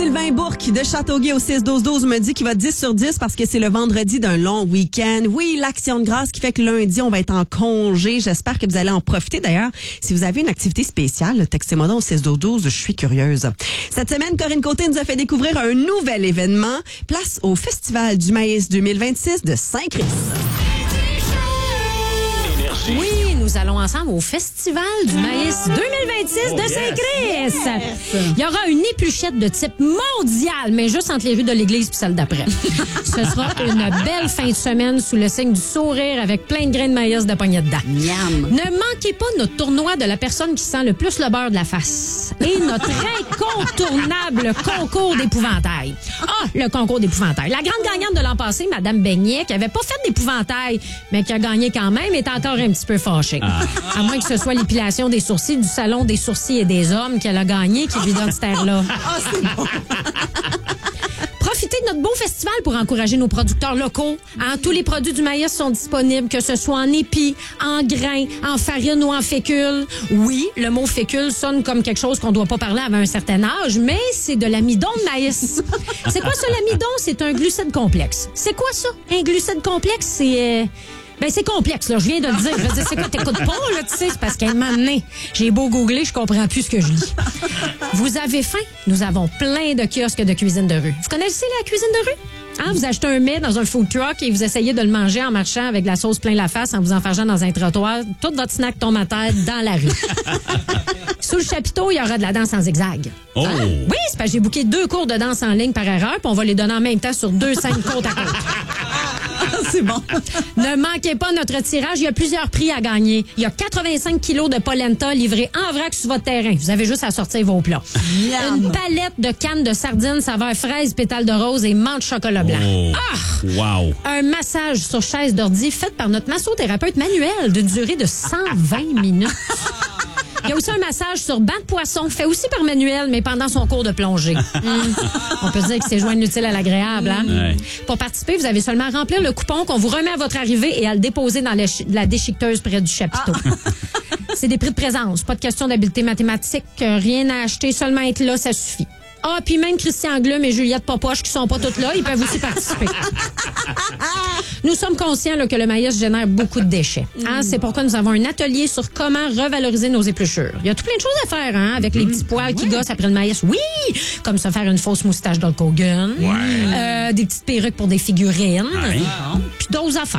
Sylvain Bourque de Châteauguay au 6-12-12 me dit qu'il va 10 sur 10 parce que c'est le vendredi d'un long week-end. Oui, l'Action de grâce qui fait que lundi, on va être en congé. J'espère que vous allez en profiter. D'ailleurs, si vous avez une activité spéciale, textez-moi donc au 6-12-12, je suis curieuse. Cette semaine, Corinne Côté nous a fait découvrir un nouvel événement. Place au Festival du maïs 2026 de Saint-Christ. Oui, nous allons ensemble au Festival du maïs 2026 de Saint-Christ. Il y aura une épluchette de type mondial, mais juste entre les rues de l'église puis celle d'après. Ce sera une belle fin de semaine sous le signe du sourire avec plein de grains de maïs de poignée dedans. Miam. Ne manquez pas notre tournoi de la personne qui sent le plus le beurre de la face et notre incontournable concours d'épouvantail. Ah, le concours d'épouvantail. La grande gagnante de l'an passé, Madame Beignet, qui avait pas fait d'épouvantail, mais qui a gagné quand même, est encore un petit peu fâchée. À moins que ce soit l'épilation des sourcils du Salon des sourcils et des hommes qu'elle a gagné qui lui donne cette air-là. Ah, c'est bon. Profitez de notre beau festival pour encourager nos producteurs locaux. Hein, tous les produits du maïs sont disponibles, que ce soit en épis, en grains, en farine ou en fécule. Oui, le mot fécule sonne comme quelque chose qu'on doit pas parler avant un certain âge, mais c'est de l'amidon de maïs. C'est quoi ça, l'amidon? C'est un glucide complexe. C'est quoi ça? Un glucide complexe, c'est... c'est complexe, là. Je viens de le dire. Je veux dire, c'est quoi, t'écoutes pas, là, tu sais? C'est parce qu'à un moment donné, j'ai beau googler, je comprends plus ce que je lis. Vous avez faim? Nous avons plein de kiosques de cuisine de rue. Vous connaissez la cuisine de rue? Hein, vous achetez un mets dans un food truck et vous essayez de le manger en marchant avec la sauce plein la face en vous enfargeant dans un trottoir. Tout votre snack tombe à terre dans la rue. Sous le chapiteau, il y aura de la danse en zigzag. Oh! Hein? Oui, c'est parce que j'ai booké 2 cours de danse en ligne par erreur, puis on va les donner en même temps sur 2 scènes côte à côte. C'est bon. Ne manquez pas notre tirage. Il y a plusieurs prix à gagner. Il y a 85 kilos de polenta livrés en vrac sur votre terrain. Vous avez juste à sortir vos plats. Miam. Une palette de cannes de sardines saveur fraise, pétale de rose et menthe chocolat blanc. Oh. Ah! Wow! Un massage sur chaise d'ordi fait par notre massothérapeute manuel d'une durée de 120 minutes. Il y a aussi un massage sur banc de poisson, fait aussi par Manuel, mais pendant son cours de plongée. On peut dire que c'est joindre l'utile à l'agréable. Hein? Ouais. Pour participer, vous avez seulement à remplir le coupon qu'on vous remet à votre arrivée et à le déposer dans la déchiqueteuse près du chapiteau. C'est des prix de présence, pas de question d'habileté mathématique, rien à acheter, seulement être là, ça suffit. Ah, puis même Christian Glum et Juliette Popoche qui sont pas toutes là, ils peuvent aussi participer. Nous sommes conscients là, que le maïs génère beaucoup de déchets. Hein? C'est pourquoi nous avons un atelier sur comment revaloriser nos épluchures. Il y a tout plein de choses à faire hein, avec les petits poils qui gossent après le maïs. Oui! Comme se faire une fausse moustache d'Hulk Hogan. Ouais. Des petites perruques pour des figurines. Ouais. Puis d'autres affaires.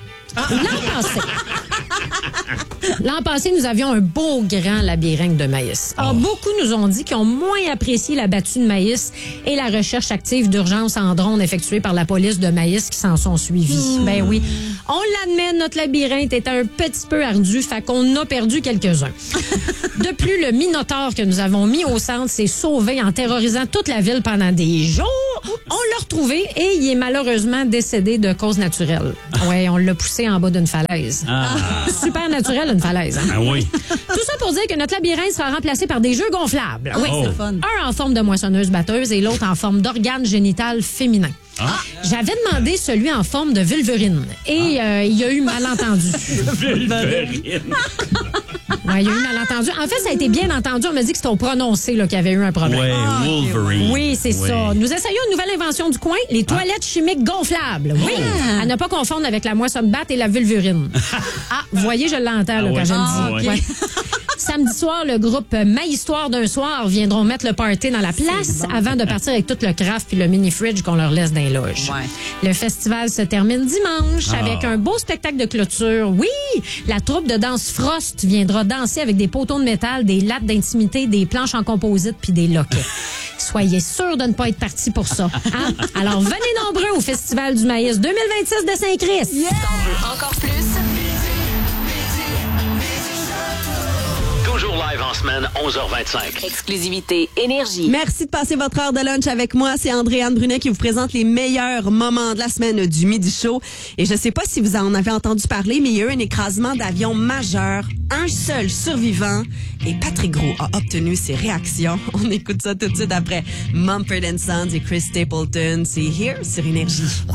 L'an passé, nous avions un beau grand labyrinthe de maïs. Alors, beaucoup nous ont dit qu'ils ont moins apprécié la battue de maïs et la recherche active d'urgence en drone effectuée par la police de maïs qui s'en sont suivis. Ben oui. On l'admet, notre labyrinthe était un petit peu ardu, fait qu'on a perdu quelques-uns. De plus, le Minotaure que nous avons mis au centre s'est sauvé en terrorisant toute la ville pendant des jours. On l'a retrouvé et il est malheureusement décédé de cause naturelle. Ouais, on l'a poussé en bas d'une falaise. Super naturel, une falaise. Hein? Ah oui. Tout ça pour dire que notre labyrinthe sera remplacé par des jeux gonflables. Oui, Oh. C'est fun. un en forme de moissonneuse-batteuse et l'autre en forme d'organe génital féminin. J'avais demandé celui en forme de vulverine et il y a eu malentendu. Ouais, il y a eu malentendu. En fait, ça a été bien entendu. On m'a dit que c'était au prononcé là, qu'il y avait eu un problème. Ouais, Wolverine. Oui, c'est ça. Nous essayons une nouvelle invention du coin, les toilettes chimiques gonflables. Oui, à ne pas confondre avec la moissonne-batte et la vulverine. Vous voyez, je l'entends là, quand je le dis. ouais. Ouais. Samedi soir, le groupe Maïstoire d'un soir viendront mettre le party dans la place avant de partir avec tout le craft puis le mini-fridge qu'on leur laisse dans les loges. Ouais. Le festival se termine dimanche avec un beau spectacle de clôture. Oui, la troupe de danse Frost viendra danser avec des poteaux de métal, des lattes d'intimité, des planches en composite puis des loquets. Soyez sûrs de ne pas être partis pour ça. Hein? Alors, venez nombreux au Festival du maïs 2026 de Saint-Christ. T'en veux encore plus? Toujours live en semaine, 11h25. Exclusivité Énergie. Merci de passer votre heure de lunch avec moi. C'est Andréane Brunet qui vous présente les meilleurs moments de la semaine du Midi Show. Et je sais pas si vous en avez entendu parler, mais il y a eu un écrasement d'avion majeur. Un seul survivant. Et Patrick Gros a obtenu ses réactions. On écoute ça tout de suite après Mumford & Sons et Chris Stapleton. C'est Here sur Énergie.